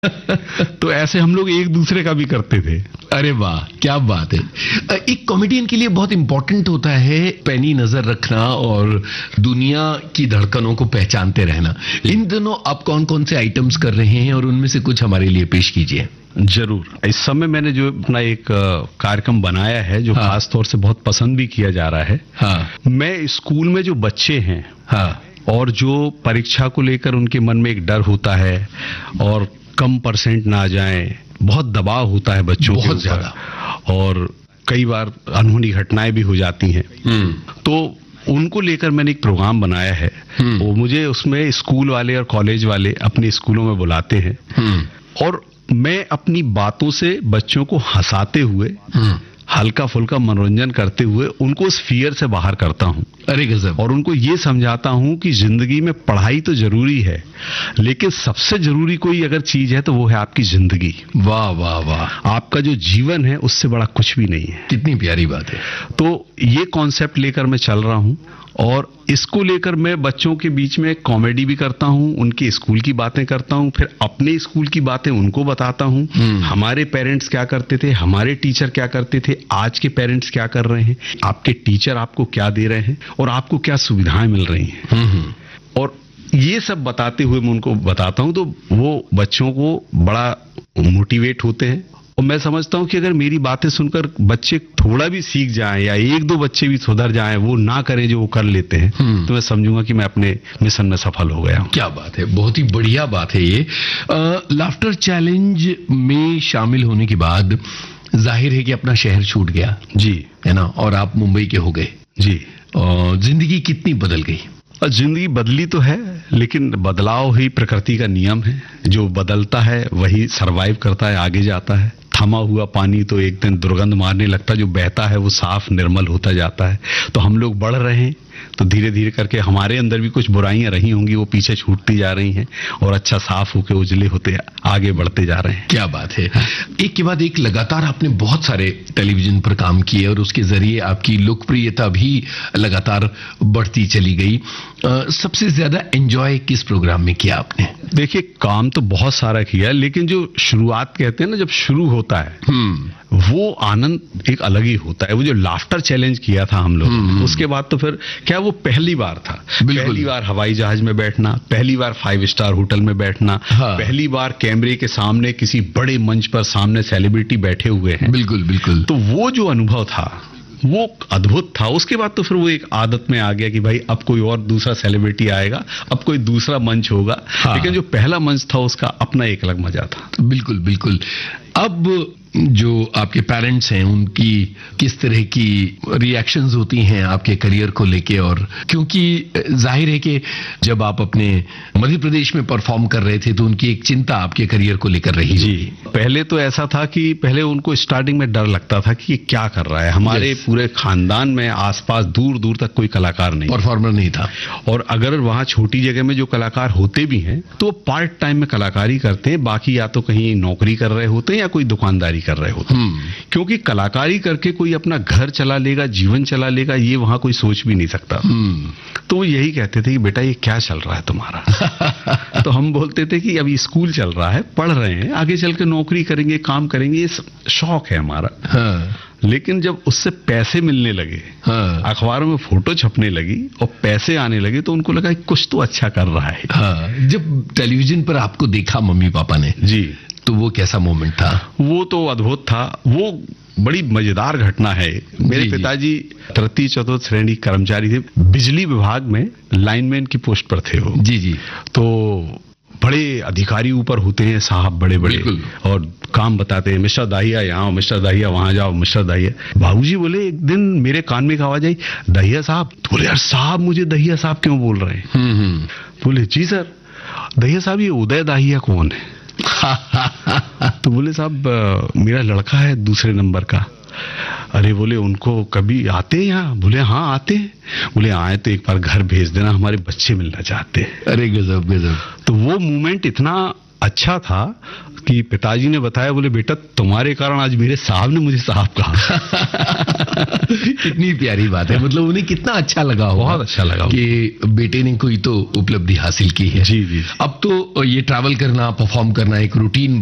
तो ऐसे हम लोग एक दूसरे का भी करते थे। अरे वाह, क्या बात है। एक कॉमेडियन के लिए बहुत इंपॉर्टेंट होता है पैनी नजर रखना और दुनिया की धड़कनों को पहचानते रहना। इन दिनों आप कौन कौन से आइटम्स कर रहे हैं और उनमें से कुछ हमारे लिए पेश कीजिए। जरूर। इस समय मैंने जो अपना एक कार्यक्रम बनाया है जो खास तौर से बहुत पसंद भी किया जा रहा है। हाँ। मैं स्कूल में जो बच्चे हैं, हाँ, और जो परीक्षा को लेकर उनके मन में एक डर होता है और कम परसेंट ना जाएं, बहुत दबाव होता है बच्चों के बहुत ज्यादा, और कई बार अनहोनी घटनाएं भी हो जाती हैं। तो उनको लेकर मैंने एक प्रोग्राम बनाया है। वो मुझे उसमें स्कूल वाले और कॉलेज वाले अपने स्कूलों में बुलाते हैं और मैं अपनी बातों से बच्चों को हंसाते हुए, हल्का फुल्का मनोरंजन करते हुए उनको उस फियर से बाहर करता हूं। अरे गजब। और उनको ये समझाता हूं कि जिंदगी में पढ़ाई तो जरूरी है, लेकिन सबसे जरूरी कोई अगर चीज है तो वो है आपकी जिंदगी। वाह वाह वाह। आपका जो जीवन है उससे बड़ा कुछ भी नहीं है। कितनी प्यारी बात है। तो ये कॉन्सेप्ट लेकर मैं चल रहा हूं और इसको लेकर मैं बच्चों के बीच में कॉमेडी भी करता हूं, उनके स्कूल की बातें करता हूं, फिर अपने स्कूल की बातें उनको बताता हूं। हमारे पेरेंट्स क्या करते थे, हमारे टीचर क्या करते थे, आज के पेरेंट्स क्या कर रहे हैं, आपके टीचर आपको क्या दे रहे हैं और आपको क्या सुविधाएं मिल रही हैं। और ये सब बताते हुए मैं उनको बताता हूं तो वो बच्चों को बड़ा मोटिवेट होते हैं। और मैं समझता हूं कि अगर मेरी बातें सुनकर बच्चे थोड़ा भी सीख जाएं या एक दो बच्चे भी सुधर जाएं, वो ना करें जो वो कर लेते हैं, तो मैं समझूंगा कि मैं अपने मिशन में सफल हो गया हूं। क्या बात है, बहुत ही बढ़िया बात है ये। लाफ्टर चैलेंज में शामिल होने के बाद जाहिर है कि अपना शहर छूट गया जी, है ना, और आप मुंबई के हो गए जी। जिंदगी कितनी बदल गई। जिंदगी बदली तो है, लेकिन बदलाव ही प्रकृति का नियम है। जो बदलता है वही सरवाइव करता है, आगे जाता है। थमा हुआ पानी तो एक दिन दुर्गंध मारने लगता है, जो बहता है वो साफ निर्मल होता जाता है। तो हम लोग बढ़ रहे हैं, तो धीरे धीरे करके हमारे अंदर भी कुछ बुराइयां रही होंगी, वो पीछे छूटती जा रही हैं और अच्छा साफ होके उजले होते आगे बढ़ते जा रहे हैं। क्या बात है। एक के बाद एक लगातार आपने बहुत सारे टेलीविजन पर काम किए और उसके जरिए आपकी लोकप्रियता भी लगातार बढ़ती चली गई। सबसे ज्यादा एंजॉय किस प्रोग्राम में किया आपने। देखिए, काम तो बहुत सारा किया, लेकिन जो शुरुआत कहते हैं ना, जब शुरू होता है वो आनंद एक अलग ही होता है। वो जो लाफ्टर चैलेंज किया था हम लोग, उसके बाद तो फिर क्या वो पहली बार था। पहली बार हवाई जहाज में बैठना, पहली बार 5 स्टार होटल में बैठना, पहली बार कैमरे के सामने किसी बड़े मंच पर सामने सेलिब्रिटी बैठे हुए हैं। बिल्कुल बिल्कुल। तो वो जो अनुभव था वो अद्भुत था। उसके बाद तो फिर वो एक आदत में आ गया कि भाई अब कोई और दूसरा सेलिब्रिटी आएगा, अब कोई दूसरा मंच होगा। लेकिन जो पहला मंच था उसका अपना एक अलग मजा था। बिल्कुल बिल्कुल। अब जो आपके पेरेंट्स हैं उनकी किस तरह की रिएक्शंस होती हैं आपके करियर को लेके, और क्योंकि जाहिर है कि जब आप अपने मध्य प्रदेश में परफॉर्म कर रहे थे तो उनकी एक चिंता आपके करियर को लेकर रही जी। पहले तो ऐसा था कि पहले उनको स्टार्टिंग में डर लगता था कि ये क्या कर रहा है। हमारे पूरे खानदान में आसपास दूर दूर तक कोई कलाकार नहीं, परफॉर्मर नहीं था, और अगर वहां छोटी जगह में जो कलाकार होते भी हैं तो पार्ट टाइम में कलाकारी करते हैं, बाकी या तो कहीं नौकरी कर रहे होते हैं या कोई दुकानदारी कर रहे होते हैं। क्योंकि कलाकारी करके कोई अपना घर चला लेगा, जीवन चला लेगा, ये वहां कोई सोच भी नहीं सकता। तो वो यही कहते थे कि बेटा ये क्या चल रहा है तुम्हारा। तो हम बोलते थे कि अभी स्कूल चल रहा है, पढ़ रहे हैं, आगे चल के नौकरी करेंगे, काम करेंगे, ये शौक है हमारा। लेकिन जब उससे पैसे मिलने लगे, अखबारों में फोटो छपने लगी और पैसे आने लगे, तो उनको लगा कुछ तो अच्छा कर रहा है। जब टेलीविजन पर आपको देखा मम्मी पापा ने, जी, तो वो कैसा मोमेंट था। वो तो अद्भुत था। वो बड़ी मजेदार घटना है। मेरे पिताजी तृतीय चतुर्थ श्रेणी कर्मचारी थे, बिजली विभाग में लाइनमैन की पोस्ट पर थे वो। जी जी। तो बड़े अधिकारी ऊपर होते हैं साहब, बड़े बड़े, और काम बताते हैं, मिस्टर दाहिया यहाँ, मिस्टर दाहिया वहां जाओ, मिस्टर दाहिया। बाबूजी बोले, एक दिन मेरे कान में एक आवाज आई, दहिया साहब। तो बोले, यार साहब, मुझे दहिया साहब क्यों बोल रहे हैं। बोले, जी सर। दहिया साहब, ये उदय दाहिया कौन है। तो बोले, साहब मेरा लड़का है दूसरे नंबर का। अरे बोले, उनको कभी आते हैं यहाँ। बोले, हाँ आते हैं। बोले, आए तो एक बार घर भेज देना, हमारे बच्चे मिलना चाहते हैं। अरे गजब गजब। तो वो मोमेंट इतना अच्छा था कि पिताजी ने बताया, बोले बेटा तुम्हारे कारण आज मेरे साहब ने मुझे साहब कहा। कितनी प्यारी बात है, मतलब उन्हें कितना अच्छा लगा होगा, बहुत अच्छा लगा कि बेटे ने कोई तो उपलब्धि हासिल की है। जी जी। अब तो ये ट्रैवल करना, परफॉर्म करना एक रूटीन